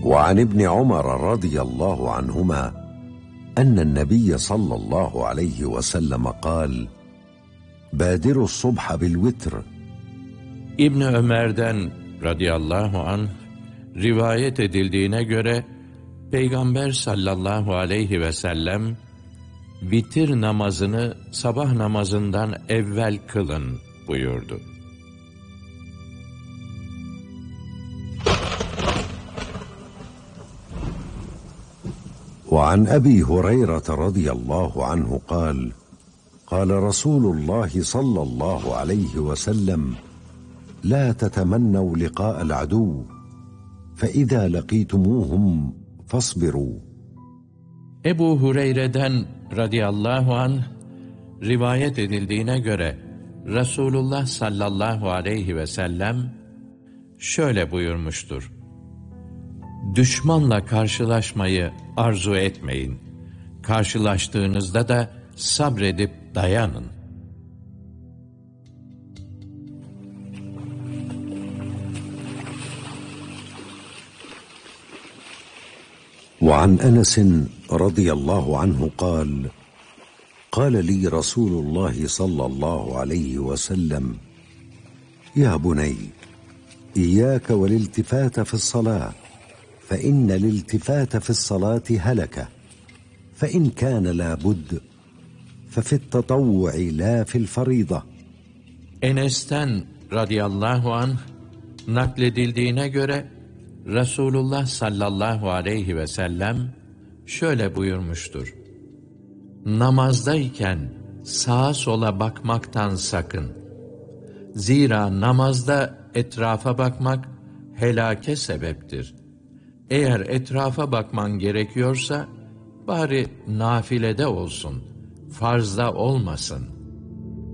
وعن ابن عمر رضي الله عنهما أن النبي صلى الله عليه وسلم قال: بادروا الصبح بالوتر. İbn Ömer'den radıyallahu anh rivayet edildiğine göre Peygamber sallallahu aleyhi ve sellem vitir namazını sabah namazından evvel kılın buyurdu. وعن أبي هريرة رضي الله عنه قال: قال رسول الله صلى الله عليه وسلم: لا تتمنوا لقاء العدو فإذا لقيتموهم فاصبروا. Ebu Hureyre'den radıyallahu anh rivayet edildiğine göre Resulullah sallallahu aleyhi ve sellem şöyle buyurmuştur: Düşmanla karşılaşmayı arzu etmeyin. Karşılaştığınızda da sabredip dayanın. وعن أنس رضي الله عنه قال: قال لي رسول الله صلى الله عليه وسلم: يا بني إياك والالتفات في الصلاة فإن الالتفات في الصلاة هلكة فإن كان لا بد ففي التطوع لا في الفريضة. Enes'ten radıyallahu anh nakledildiğine göre Resulullah sallallahu aleyhi ve sellem şöyle buyurmuştur: Namazdayken sağa sola bakmaktan sakın. Zira namazda etrafa bakmak helake sebeptir. Eğer etrafa bakman gerekiyorsa bari nafilede olsun, farzda olmasın.